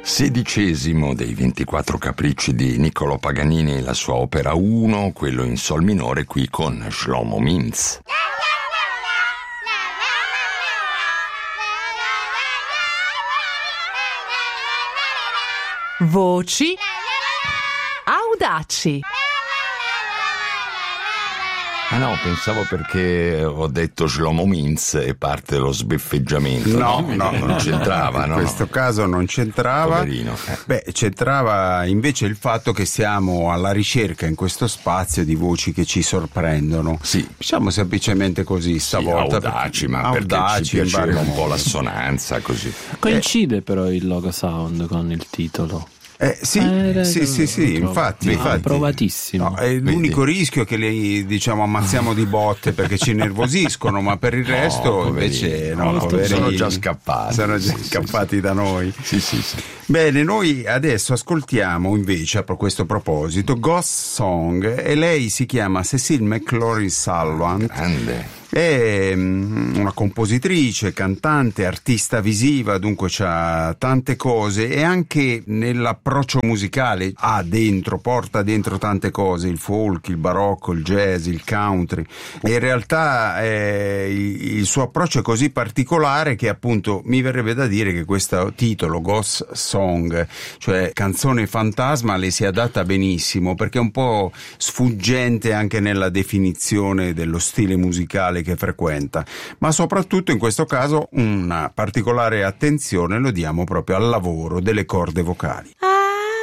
16° dei 24 capricci di Niccolò Paganini e la sua opera 1, quello in sol minore, qui con Shlomo Mintz. Voci audaci. Ah no, pensavo perché ho detto Shlomo Mintz e parte lo sbeffeggiamento. No, non c'entrava, in no? questo caso non c'entrava. Poverino. Beh, c'entrava invece il fatto che siamo alla ricerca in questo spazio di voci che ci sorprendono. Sì. Diciamo semplicemente così stavolta. Sì, audaci, ma audaci, perché ci in piaceva vario un po' modo. l'assonanza, così. Coincide però il logo sound con il titolo. Sì, Lo trovo. infatti. Provatissimo. No, è l'unico rischio che li ammazziamo di botte perché ci nervosiscono, ma per il resto invece poverini, sono già scappati. Sono già scappati da noi. Sì. Bene, noi adesso ascoltiamo invece a questo proposito Ghost Song e lei si chiama Cecile McLaurin-Salvant. Grande. È una compositrice, cantante, artista visiva, dunque c'ha tante cose e anche nell'approccio musicale porta dentro tante cose, il folk, il barocco, il jazz, il country. E in realtà il suo approccio è così particolare che appunto mi verrebbe da dire che questo titolo, Ghost Song, cioè canzone fantasma, le si adatta benissimo perché è un po' sfuggente anche nella definizione dello stile musicale che frequenta, ma soprattutto in questo caso una particolare attenzione lo diamo proprio al lavoro delle corde vocali.